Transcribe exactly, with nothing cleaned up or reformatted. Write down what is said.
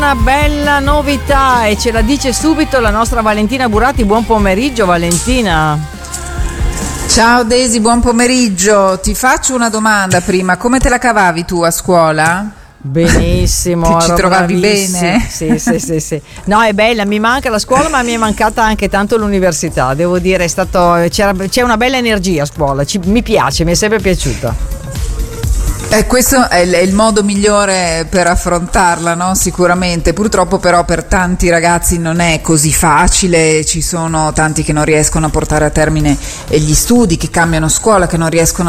una bella novità e ce la dice subito la nostra Valentina Burati. Buon pomeriggio Valentina. Ciao Daisy, buon pomeriggio. Ti faccio una domanda prima, come te la cavavi tu a scuola? Benissimo. Ti ci trovavi bene? Sì, sì, sì, sì. No, è bella, mi manca la scuola, ma mi è mancata anche tanto l'università. Devo dire, è stato, c'era, c'è una bella energia a scuola, ci, mi piace, mi è sempre piaciuta. Eh, questo è il, è il modo migliore per affrontarla, no? Sicuramente. Purtroppo però per tanti ragazzi non è così facile, ci sono tanti che non riescono a portare a termine gli studi, che cambiano scuola, che non riescono